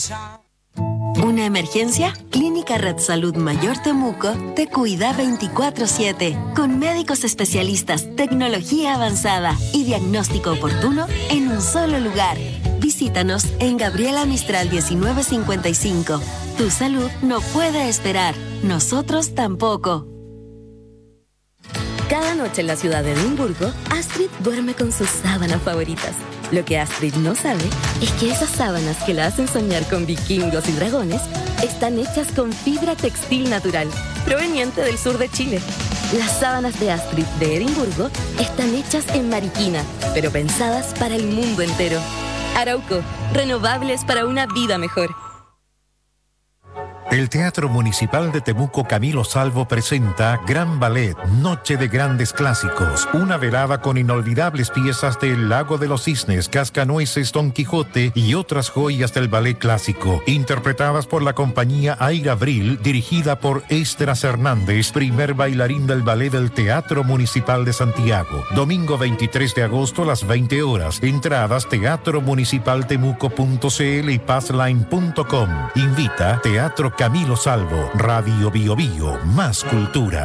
¿Una emergencia? Clínica Red Salud Mayor Temuco te cuida 24/7, con médicos especialistas, tecnología avanzada y diagnóstico oportuno en un solo lugar. Visítanos en Gabriela Mistral 1955. Tu salud no puede esperar, nosotros tampoco. Cada noche en la ciudad de Edimburgo, Astrid duerme con sus sábanas favoritas. Lo que Astrid no sabe es que esas sábanas que la hacen soñar con vikingos y dragones están hechas con fibra textil natural, proveniente del sur de Chile. Las sábanas de Astrid de Edimburgo están hechas en Mariquina, pero pensadas para el mundo entero. Arauco, renovables para una vida mejor. El Teatro Municipal de Temuco Camilo Salvo presenta Gran Ballet, Noche de Grandes Clásicos, una velada con inolvidables piezas de El Lago de los Cisnes, Cascanueces, Don Quijote y otras joyas del ballet clásico, interpretadas por la compañía Aira Abril, dirigida por Estras Hernández, primer bailarín del ballet del Teatro Municipal de Santiago. Domingo 23 de agosto a las 20 horas. Entradas teatromunicipaltemuco.cl y passline.com. Invita Teatro Camilo Salvo, Radio Bio Bio, más cultura.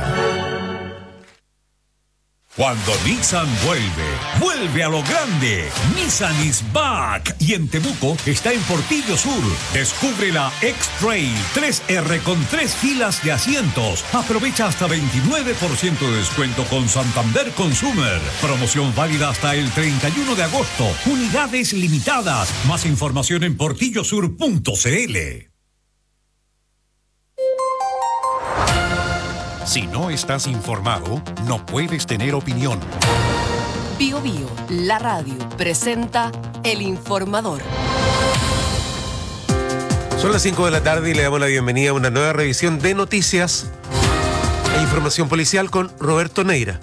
Cuando Nissan vuelve a lo grande. Nissan is back. Y en Temuco está en Portillo Sur. Descubre la X-Trail 3R con 3 filas de asientos. Aprovecha hasta 29% de descuento con Santander Consumer. Promoción válida hasta el 31 de agosto. Unidades limitadas. Más información en portillosur.cl. Si no estás informado, no puedes tener opinión. Bio Bio, la radio, presenta El Informador. Son las 5 de la tarde y le damos la bienvenida a una nueva revisión de noticias e información policial con Roberto Neira.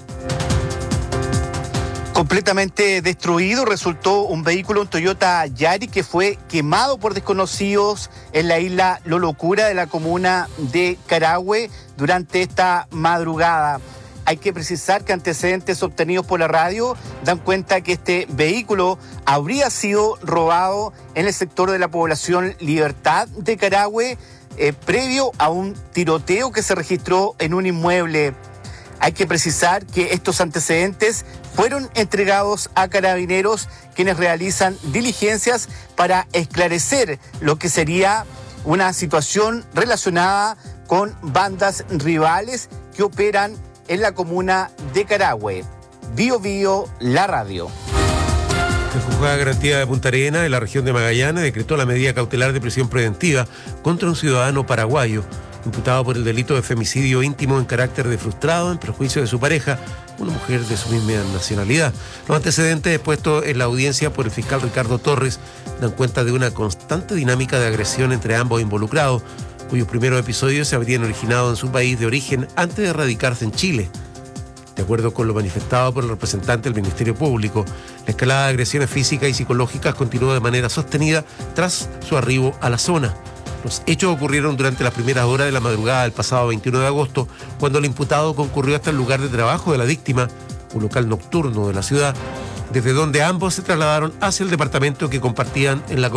Completamente destruido resultó un vehículo, un Toyota Yaris, que fue quemado por desconocidos en la isla Lolocura de la comuna de Carahue durante esta madrugada. Hay que precisar que antecedentes obtenidos por la radio dan cuenta que este vehículo habría sido robado en el sector de la población Libertad de Carahue, previo a un tiroteo que se registró en un inmueble. Hay que precisar que estos antecedentes fueron entregados a carabineros, quienes realizan diligencias para esclarecer lo que sería una situación relacionada con bandas rivales que operan en la comuna de Carahue. Bio Bio, la radio. El Juzgado de Garantía de Punta Arenas, de la región de Magallanes, decretó la medida cautelar de prisión preventiva contra un ciudadano paraguayo imputado por el delito de femicidio íntimo en carácter de frustrado en perjuicio de su pareja, una mujer de su misma nacionalidad. Los antecedentes expuestos en la audiencia por el fiscal Ricardo Torres dan cuenta de una constante dinámica de agresión entre ambos involucrados, cuyos primeros episodios se habrían originado en su país de origen antes de radicarse en Chile. De acuerdo con lo manifestado por el representante del Ministerio Público, la escalada de agresiones físicas y psicológicas continuó de manera sostenida tras su arribo a la zona. Los hechos ocurrieron durante las primeras horas de la madrugada del pasado 21 de agosto, cuando el imputado concurrió hasta el lugar de trabajo de la víctima, un local nocturno de la ciudad, desde donde ambos se trasladaron hacia el departamento que compartían en la